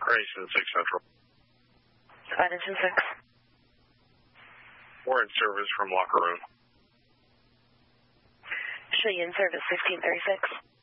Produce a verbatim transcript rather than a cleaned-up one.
Grayson six Central. Edison six. We're in service from locker room. Show you in service sixteen thirty-six.